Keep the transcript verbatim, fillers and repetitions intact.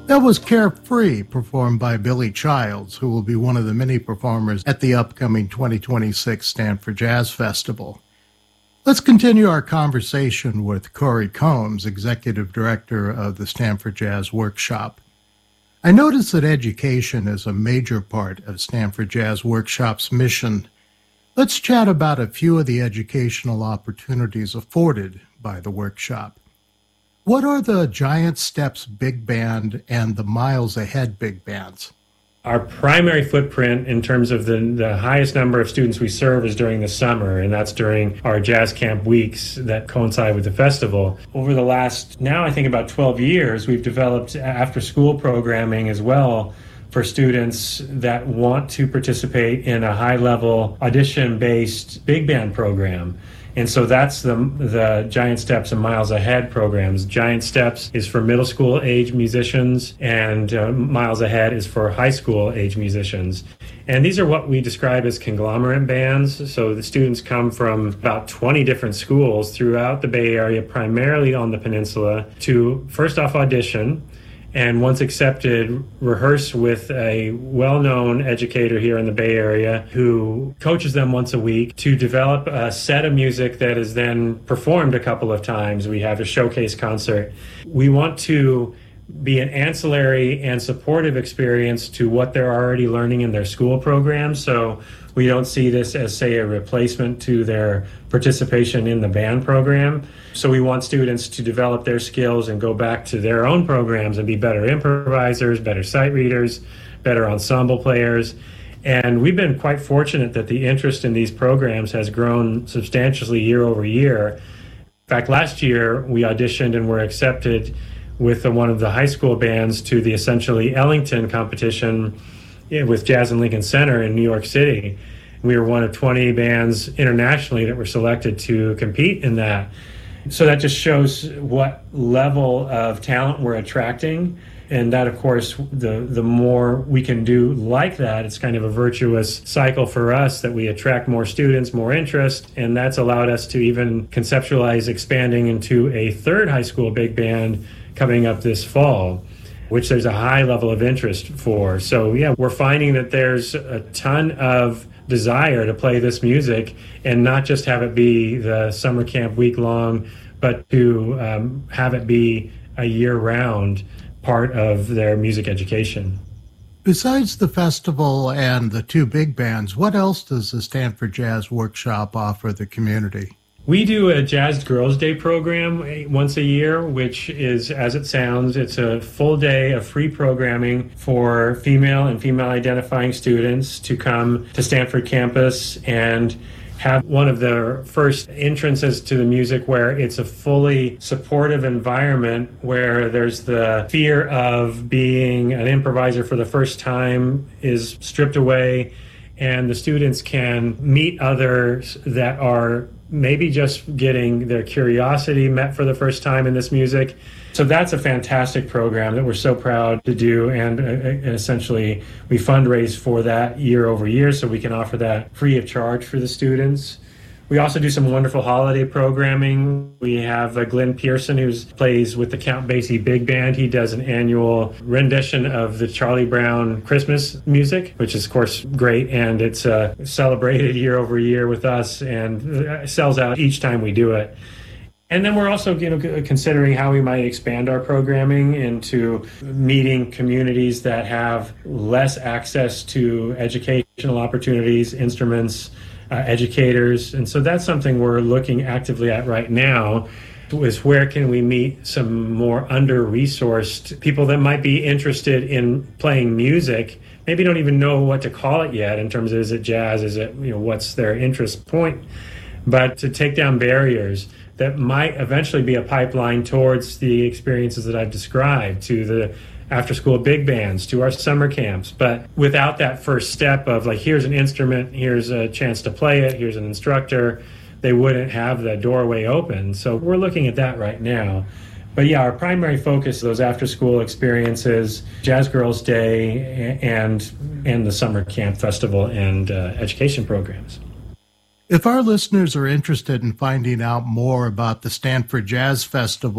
That was Carefree, performed by Billy Childs, who will be one of the many performers at the upcoming twenty twenty-six Stanford Jazz Festival. Let's continue our conversation with Corey Combs, Executive Director of the Stanford Jazz Workshop. I noticed that education is a major part of Stanford Jazz Workshop's mission. Let's chat about a few of the educational opportunities afforded by the workshop. What are the Giant Steps Big Band and the Miles Ahead Big Bands? Our primary footprint in terms of the, the highest number of students we serve is during the summer, and that's during our Jazz Camp weeks that coincide with the festival. Over the last, now I think about twelve years, we've developed after-school programming as well for students that want to participate in a high-level audition-based big band program. And so that's the the Giant Steps and Miles Ahead programs. Giant Steps is for middle school age musicians, and uh, Miles Ahead is for high school age musicians. And these are what we describe as conglomerate bands. So the students come from about twenty different schools throughout the Bay Area, primarily on the peninsula, to first off audition, and once accepted, rehearse with a well-known educator here in the Bay Area who coaches them once a week to develop a set of music that is then performed a couple of times. We have a showcase concert. We want to be an ancillary and supportive experience to what they're already learning in their school programs. So we don't see this as, say, a replacement to their participation in the band program. So we want students to develop their skills and go back to their own programs and be better improvisers, better sight readers, better ensemble players. And we've been quite fortunate that the interest in these programs has grown substantially year over year. In fact, last year we auditioned and were accepted with one of the high school bands to the essentially Ellington competition with Jazz in Lincoln Center in New York City. We were one of twenty bands internationally that were selected to compete in that. So that just shows what level of talent we're attracting. And that, of course, the, the more we can do like that, it's kind of a virtuous cycle for us that we attract more students, more interest, and that's allowed us to even conceptualize expanding into a third high school big band coming up this fall, which there's a high level of interest for. So yeah, we're finding that there's a ton of desire to play this music and not just have it be the summer camp week long, but to um, have it be a year-round part of their music education. Besides the festival and the two big bands, what else does the Stanford Jazz Workshop offer the community? We do a Jazz Girls Day program once a year, which is, as it sounds, it's a full day of free programming for female and female-identifying students to come to Stanford campus and have one of their first entrances to the music where it's a fully supportive environment where there's the fear of being an improviser for the first time is stripped away, and the students can meet others that are maybe just getting their curiosity met for the first time in this music. So that's a fantastic program that we're so proud to do, and uh, essentially we fundraise for that year over year so we can offer that free of charge for the students. We also do some wonderful holiday programming. We have uh, Glenn Pearson, who plays with the Count Basie Big Band. He does an annual rendition of the Charlie Brown Christmas music, which is, of course, great, and it's uh, celebrated year over year with us and uh, sells out each time we do it. And then we're also, you know, considering how we might expand our programming into meeting communities that have less access to educational opportunities, instruments, uh, educators. And so that's something we're looking actively at right now, is where can we meet some more under-resourced people that might be interested in playing music, maybe don't even know what to call it yet in terms of, is it jazz, is it, you know, what's their interest point, but to take down barriers that might eventually be a pipeline towards the experiences that I've described, to the after-school big bands, to our summer camps. But without that first step of, like, here's an instrument, here's a chance to play it, here's an instructor, they wouldn't have the doorway open. So we're looking at that right now. But yeah, our primary focus is those after-school experiences, Jazz Girls Day, and, and the summer camp festival and uh, education programs. If our listeners are interested in finding out more about the Stanford Jazz Festival,